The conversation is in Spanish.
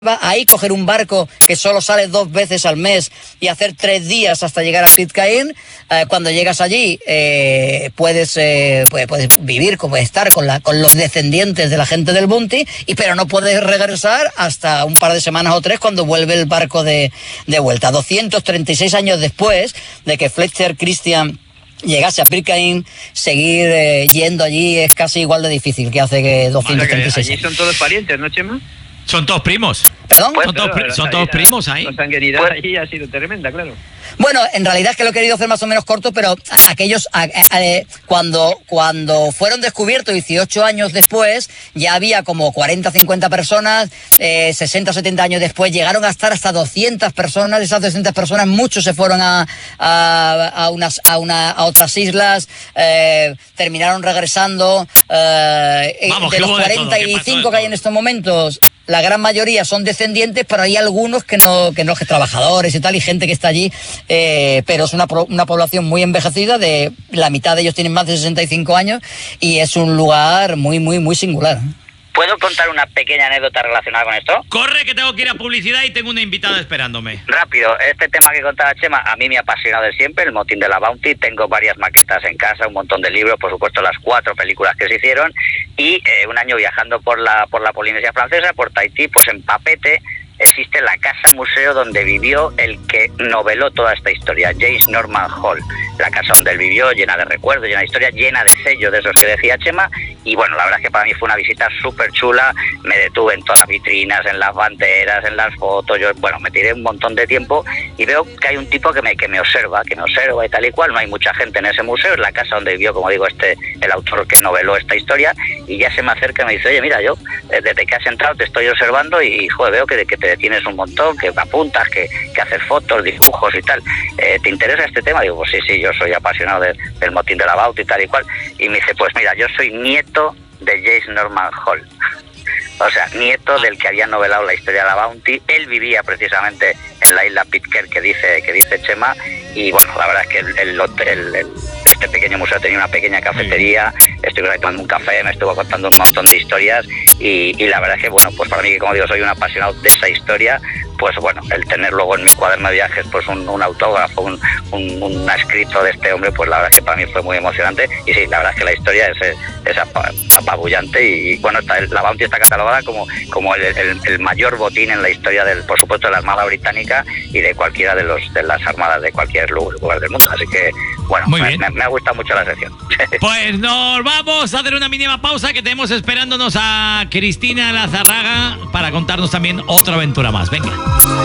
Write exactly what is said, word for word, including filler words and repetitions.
ahí coger un barco que solo sale dos veces al mes y hacer tres días hasta llegar a Pitcairn. Eh, cuando llegas allí eh, puedes, eh, puedes, puedes vivir, como estar con, la, con los descendientes de la gente del Bounty, y, pero no puedes regresar hasta un par de semanas o tres cuando vuelve el barco de, de vuelta. doscientos treinta y seis años después de que Fletcher Christian llegase a Pitcairn, seguir eh, yendo allí es casi igual de difícil que hace que doscientos treinta y seis allí son todos parientes, ¿no, Chema? Son todos primos. ¿Perdón? Son todos, pri son todos primos ahí. La sanguinidad pues, allí ha sido tremenda, claro. Bueno, en realidad es que lo he querido hacer más o menos corto, pero aquellos, a, a, a, cuando, cuando fueron descubiertos dieciocho años después, ya había como cuarenta, cincuenta personas, eh, sesenta, setenta años después, llegaron a estar hasta doscientas personas, esas doscientas personas, muchos se fueron a, a, a, unas, a, una, a otras islas, eh, terminaron regresando, eh, Vamos, de los cuarenta y cinco que hay en estos momentos, la gran mayoría son descendientes, pero hay algunos que no, que no, que trabajadores y tal, y gente que está allí, eh, pero es una, una población muy envejecida, de la mitad de ellos tienen más de sesenta y cinco años, y es un lugar muy, muy, muy singular. ¿Puedo contar una pequeña anécdota relacionada con esto? Corre, que tengo que ir a publicidad y tengo una invitada esperándome. Rápido, este tema que contaba Chema, a mí me ha apasionado de siempre, el motín de la Bounty. Tengo varias maquetas en casa, un montón de libros, por supuesto las cuatro películas que se hicieron, y eh, un año viajando por la, por la Polinesia Francesa, por Tahití, pues en Papeete existe la casa museo donde vivió el que noveló toda esta historia, James Norman Hall. La casa donde él vivió, llena de recuerdos, llena de historia, llena de sellos de esos que decía Chema, y bueno, la verdad es que para mí fue una visita súper chula. Me detuve en todas las vitrinas, en las banderas, en las fotos, yo, bueno, me tiré un montón de tiempo y veo que hay un tipo que me, que me observa, que me observa y tal y cual. No hay mucha gente en ese museo, es la casa donde vivió, como digo, este el autor que noveló esta historia, y ya se me acerca y me dice, oye, mira, yo desde que has entrado te estoy observando y, joder, veo que, que te detienes un montón, que apuntas, que, que haces fotos, dibujos y tal. Eh, ¿Te interesa este tema? Digo, pues sí, sí, yo soy apasionado de, del motín de la Bounty y tal y cual. Y me dice, pues mira, yo soy nieto de James Norman Hall. O sea, nieto del que había novelado la historia de la Bounty. Él vivía precisamente en la isla Pitcairn que dice que dice Chema, y bueno, la verdad es que el, el, el, el, este pequeño museo tenía una pequeña cafetería, estoy tomando un café, me estuvo contando un montón de historias, y, y la verdad es que, bueno, pues para mí, que como digo, soy un apasionado de esa historia, pues bueno, el tener luego en mi cuaderno de viajes pues un, un autógrafo, un, un, un escrito de este hombre, pues la verdad es que para mí fue muy emocionante. Y sí, la verdad es que la historia es, es apabullante, y bueno, está, la Bounty está catalogada como, como el, el, el mayor botín en la historia, del, por supuesto, de la Armada Británica y de cualquiera de, los, de las armadas de cualquier lugar del mundo. Así que, bueno, me, me, me ha gustado mucho la sección. Pues nos vamos a hacer una mínima pausa, que tenemos esperándonos a Cristina Lazarraga para contarnos también otra aventura más. Venga.